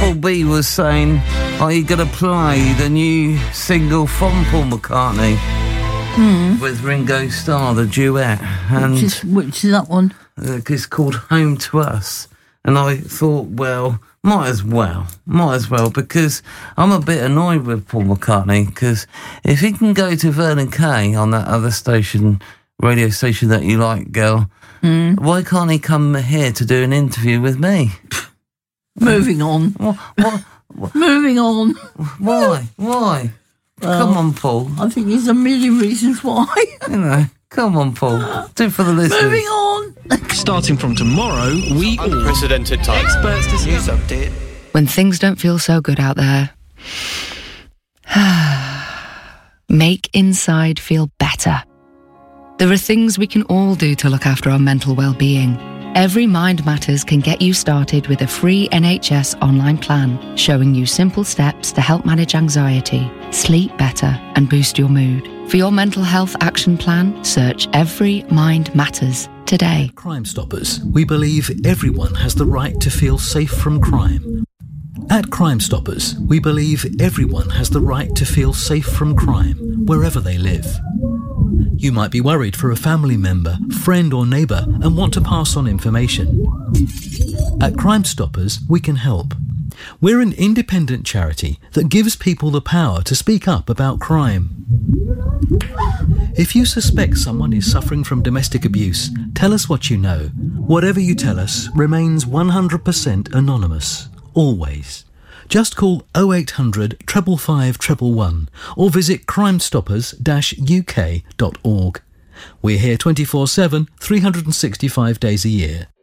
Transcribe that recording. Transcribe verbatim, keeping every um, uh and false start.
Paul B was saying, are you going to play the new single from Paul McCartney mm. with Ringo Starr, the duet? And which is, which is that one? Uh, it's called Home to Us. And I thought, well, might as well, might as well, because I'm a bit annoyed with Paul McCartney, because if he can go to Vernon Kay on that other station, radio station that you like, girl, mm. why can't he come here to do an interview with me? Moving on. What? What? what? Moving on. Why? Why? Well, come on, Paul. I think there's a million reasons why. You know, come on, Paul. Do it for the listeners. Moving on. Starting from tomorrow, we unprecedented time. Experts to news update. When things don't feel so good out there, make inside feel better. There are things we can all do to look after our mental well-being. Every Mind Matters can get you started with a free N H S online plan, showing you simple steps to help manage anxiety, sleep better, and boost your mood. For your mental health action plan, search Every Mind Matters today. Crime Stoppers, we believe everyone has the right to feel safe from crime. At Crime Stoppers, we believe everyone has the right to feel safe from crime, wherever they live. You might be worried for a family member, friend or neighbour and want to pass on information. At Crime Stoppers, we can help. We're an independent charity that gives people the power to speak up about crime. If you suspect someone is suffering from domestic abuse, tell us what you know. Whatever you tell us remains one hundred percent anonymous, always. Just call oh eight hundred, five five five, one one one or visit crime stoppers dash u k dot org. We're here twenty-four seven, three hundred sixty-five days a year.